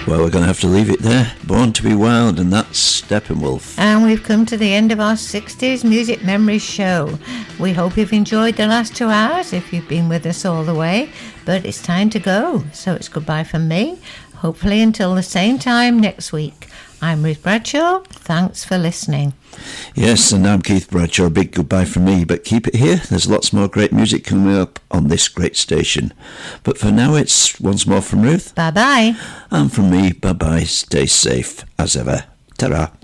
Well, we're going to have to leave it there. Born to be Wild, and that's Steppenwolf. And we've come to the end of our 60s Music Memories show. We hope you've enjoyed the last 2 hours if you've been with us all the way. But it's time to go, so it's goodbye from me. Hopefully until the same time next week. I'm Ruth Bradshaw. Thanks for listening. Yes, and I'm Keith Bradshaw. A big goodbye from me, but keep it here. There's lots more great music coming up on this great station. But for now, it's once more from Ruth. Bye-bye. And from me, bye-bye. Stay safe, as ever. Ta-ra.